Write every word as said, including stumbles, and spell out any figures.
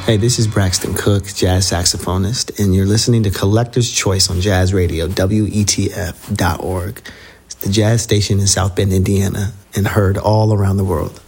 Hey, this is Braxton Cook, jazz saxophonist, and you're listening to Collector's Choice on Jazz Radio, W E T F dot org. It's the jazz station in South Bend, Indiana, and heard all around the world.